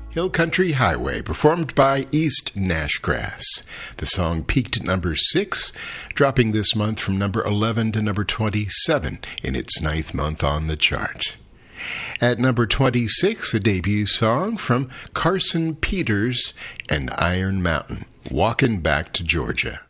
Hill Country Highway, performed by East Nashgrass. The song peaked at number 6, dropping this month from number 11 to number 27 in its 9th month on the chart. At number 26, a debut song from Carson Peters and Iron Mountain, Walkin' Back to Georgia.